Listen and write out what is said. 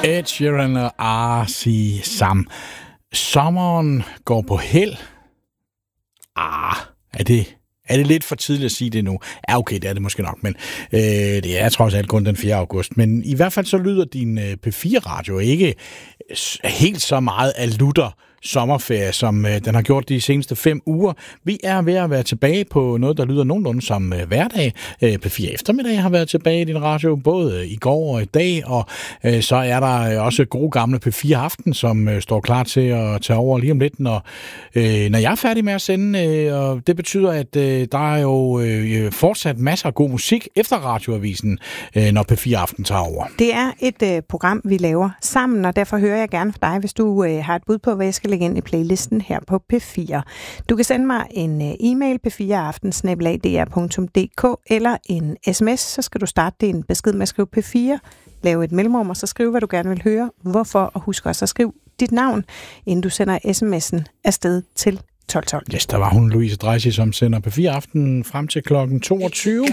Ed Sheeran og R.C. Sam. Sommeren går på held. Er det lidt for tidligt at sige det nu? Ja, okay, det er det måske nok, men det er trods alt kun den 4. august. Men i hvert fald så lyder din P4-radio ikke helt så meget af lutter sommerferie, som den har gjort de seneste 5 uger. Vi er ved at være tilbage på noget, der lyder nogenlunde som hverdag. P4 eftermiddag har været tilbage i din radio, både i går og i dag, og så er der også gode gamle P4 Aften, som står klar til at tage over lige om lidt, når jeg er færdig med at sende. Og det betyder, at der er jo fortsat masser af god musik efter radioavisen, når P4 Aften tager over. Det er et program, vi laver sammen, og derfor hører jeg gerne fra dig, hvis du har et bud på, hvad jeg skal lægge ind i playlisten her på P4. Du kan sende mig en e-mail p4aften@dr.dk eller en sms, så skal du starte din besked med at skrive P4, lave et mellemrum, og så skrive, hvad du gerne vil høre, hvorfor, og husk også at skrive dit navn, inden du sender sms'en afsted til 1212. Yes, der var hun, Louise Dreisig, som sender P4 Aften frem til klokken 22.